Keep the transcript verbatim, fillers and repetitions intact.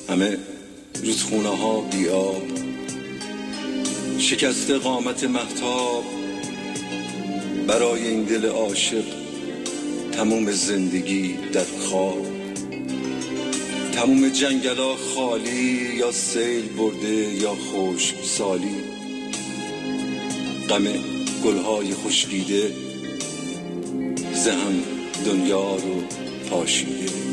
همه رودخونه ها بی آب، شکسته قامت مهتاب، برای این دل عاشق تموم زندگی در خواب. تموم جنگلا خالی، یا سیل برده یا خشک سالی. غم گلهای خشکیده ز هم دنیا رو پاشیده.